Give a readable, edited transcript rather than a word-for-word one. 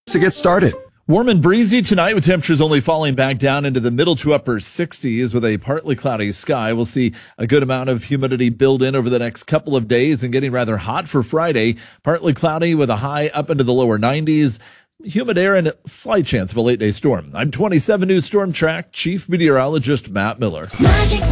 to get started. Warm and breezy tonight with temperatures only falling back down into the middle to upper 60s with a partly cloudy sky. We'll see a good amount of humidity build in over the next couple of days and getting rather hot for Friday. Partly cloudy with a high up into the lower 90s. Humid air and a slight chance of a late day storm. I'm 27 News Storm Track Chief Meteorologist Matt Miller. Magic